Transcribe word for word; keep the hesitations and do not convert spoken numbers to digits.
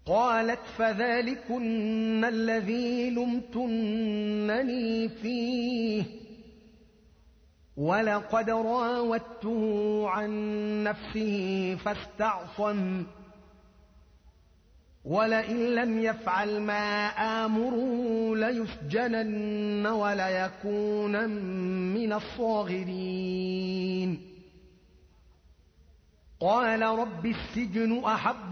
قالت فذلكن الذي لمتنني فيه ولقد راودته عن نفسه فاستعصم ولئن لم يفعل ما آمره ليسجنن وليكونن من الصاغرين قال رب السجن أحب